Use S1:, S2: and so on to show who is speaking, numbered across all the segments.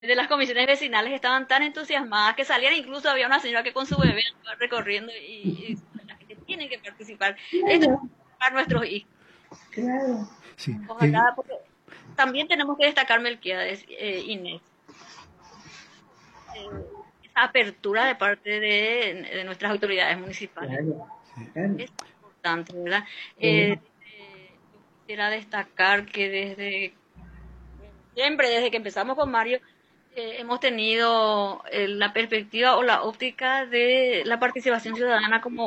S1: de las comisiones vecinales estaban tan entusiasmadas que salían, incluso había una señora que con su bebé iba recorriendo y la gente tiene que participar. Esto es
S2: Claro,
S1: para nuestros hijos.
S2: claro.
S3: Sí,
S1: Ojalá, porque también tenemos que destacar, Melquiades, Inés, esa apertura de parte de nuestras autoridades municipales.
S2: Claro, claro.
S1: Es importante, ¿verdad?
S2: Sí.
S1: Yo quisiera destacar que desde siempre, desde que empezamos con Mario, hemos tenido la perspectiva o la óptica de la participación ciudadana como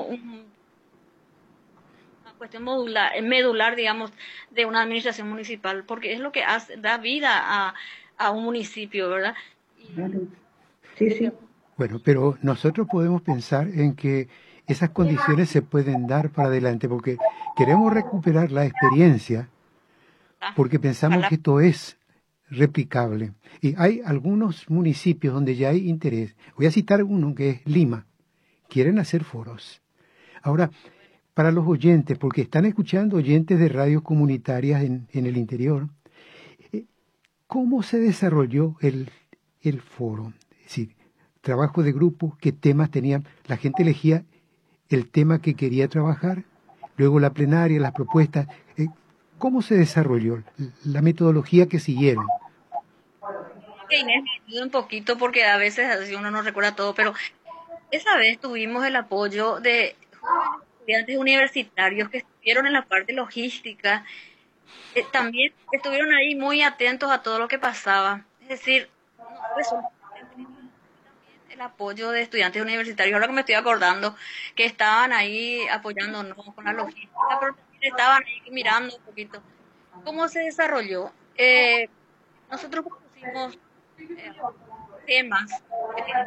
S1: una cuestión medular, digamos, de una administración municipal, porque es lo que da vida a un municipio, ¿verdad? Y
S2: Claro. Sí,
S1: desde
S2: sí.
S3: bueno, pero nosotros podemos pensar en que esas condiciones se pueden dar para adelante porque queremos recuperar la experiencia porque pensamos
S1: ojalá.
S3: que esto es replicable. Y hay algunos municipios donde ya hay interés. Voy a citar uno que es Lima. Quieren hacer foros. Ahora, para los oyentes, porque están escuchando oyentes de radios comunitarias en el interior, ¿cómo se desarrolló el foro? Es decir, trabajo de grupo, qué temas tenían. La gente elegía el tema que quería trabajar, luego la plenaria, las propuestas. ¿Cómo se desarrolló la metodología que siguieron?
S1: Que Inés me ayude un poquito porque a veces así uno no recuerda todo, pero esa vez tuvimos el apoyo de jóvenes estudiantes universitarios que estuvieron en la parte logística, también estuvieron ahí muy atentos a todo lo que pasaba. Es decir, no fue solo también el apoyo de estudiantes universitarios. Ahora que me estoy acordando que estaban ahí apoyándonos con la logística, pero también estaban ahí mirando un poquito cómo se desarrolló. Nosotros propusimos eh, temas que tienen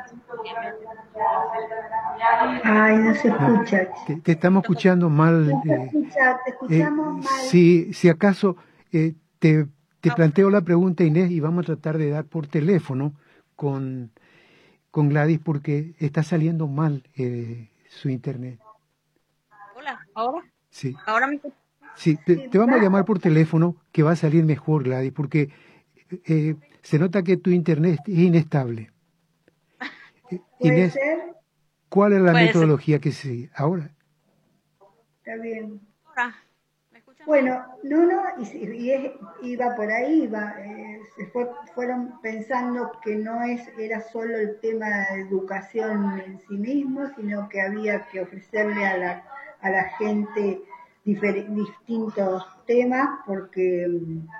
S2: Ay, no se
S3: No,
S2: escucha.
S3: te estamos escuchando mal.
S2: Te escuchamos mal.
S3: Si acaso te planteo la pregunta, Inés, y vamos a tratar de dar por teléfono con, con Gladys porque está saliendo mal su internet.
S1: hola, ahora,
S3: Sí,
S1: ahora me
S3: sí,
S2: Sí,
S3: te vamos a llamar
S2: bajo.
S3: por teléfono que va a salir mejor, Gladys, porque se nota que tu internet es inestable.
S2: Puede
S3: Inés,
S2: ser.
S3: ¿cuál es la
S1: puede ser.
S3: metodología que sigue ahora?
S2: Está bien.
S1: Ahora, ¿me escuchan bien?
S2: Bueno, no, iba por ahí, fueron pensando que no era solo el tema de educación en sí mismo, sino que había que ofrecerle a la gente distintos temas, porque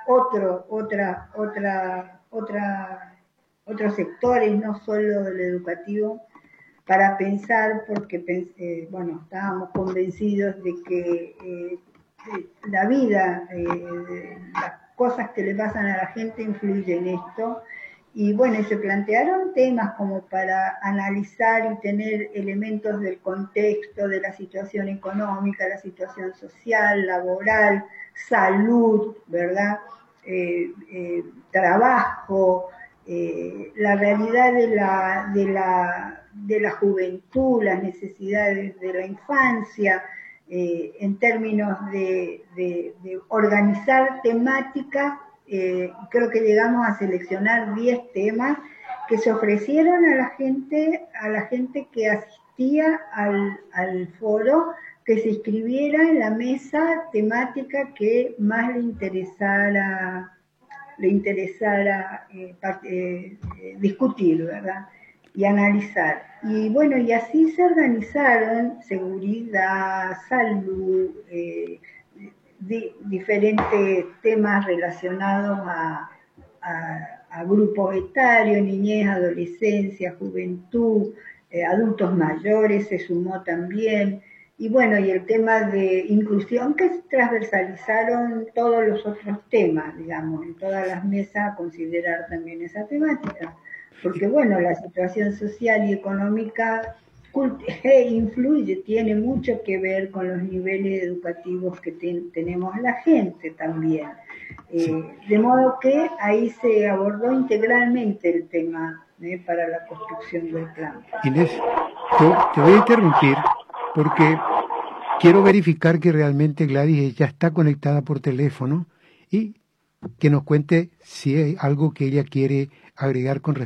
S2: otros sectores, no solo el educativo, para pensar, porque bueno, estábamos convencidos de que la vida, las cosas que le pasan a la gente influyen en esto. Y bueno, se plantearon temas como para analizar y tener elementos del contexto, de la situación económica, la situación social, laboral, salud, ¿verdad? Trabajo, la realidad de la juventud, las necesidades de la infancia, en términos de organizar temáticas. Creo que llegamos a seleccionar 10 temas que se ofrecieron a la gente que asistía al foro, que se inscribiera en la mesa temática que más le interesara discutir, ¿verdad? Y analizar. Y bueno, y así se organizaron seguridad, salud, diferentes temas relacionados a grupos etarios, niñez, adolescencia, juventud, adultos mayores se sumó también. Y bueno, y el tema de inclusión que transversalizaron todos los otros temas, digamos, en todas las mesas considerar también esa temática. Porque bueno, la situación social y económica influye, tiene mucho que ver con los niveles educativos que tenemos la gente también.
S3: Sí.
S2: De modo que ahí se abordó integralmente el tema para la construcción del plan.
S3: Inés, te voy a interrumpir porque quiero verificar que realmente Gladys ya está conectada por teléfono y que nos cuente si hay algo que ella quiere agregar con